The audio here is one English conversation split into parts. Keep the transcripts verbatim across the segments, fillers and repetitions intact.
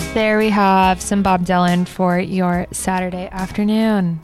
There we have some Bob Dylan for your Saturday afternoon.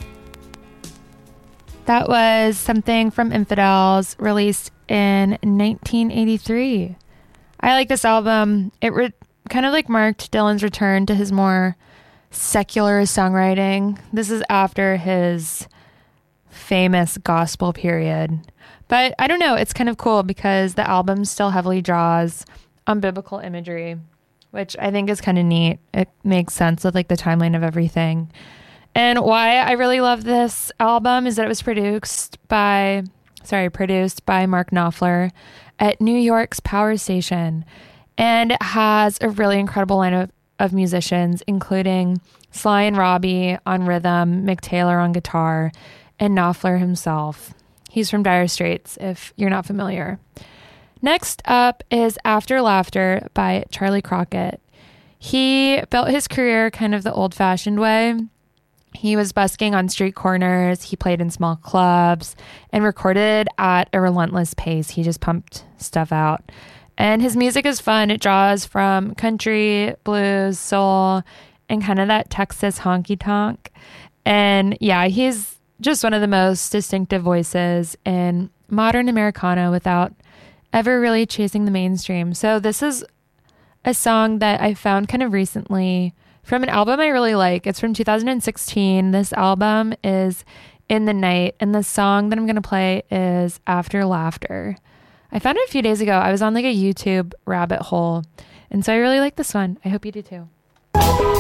That was something from Infidels, released in nineteen eighty-three. I like this album. It re- kind of like marked Dylan's return to his more secular songwriting. This is after his famous gospel period. But I don't know, it's kind of cool because the album still heavily draws on biblical imagery, which I think is kind of neat. It makes sense with like the timeline of everything. And why I really love this album is that it was produced by, sorry, produced by Mark Knopfler at New York's Power Station. And it has a really incredible line of, of musicians, including Sly and Robbie on rhythm, Mick Taylor on guitar, and Knopfler himself. He's from Dire Straits, if you're not familiar. Next up is After Laughter by Charlie Crockett. He built his career kind of the old-fashioned way. He was busking on street corners, he played in small clubs, and recorded at a relentless pace. He just pumped stuff out. And his music is fun. It draws from country, blues, soul, and kind of that Texas honky-tonk. And yeah, he's just one of the most distinctive voices in modern Americana without ever really chasing the mainstream. So this is a song that I found kind of recently from an album I really like. It's from two thousand sixteen. This album is In the Night, and the song that I'm going to play is After Laughter. I found it a few days ago. I was on like a YouTube rabbit hole, and so I really like this one. I hope you do too.